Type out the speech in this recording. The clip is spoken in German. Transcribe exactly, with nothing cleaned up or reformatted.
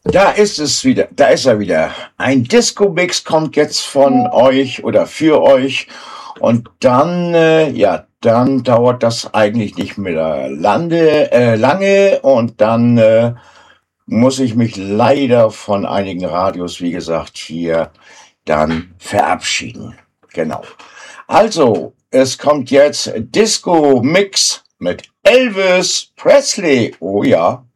Da ist es wieder, da ist er wieder. Ein Disco-Mix kommt jetzt von euch oder für euch. Und dann, äh, ja, dann dauert das eigentlich nicht mehr lande, äh, lange. Und dann äh, muss ich mich leider von einigen Radios, wie gesagt, hier dann verabschieden. Genau. Also, es kommt jetzt Disco-Mix mit Elvis Presley. Oh ja.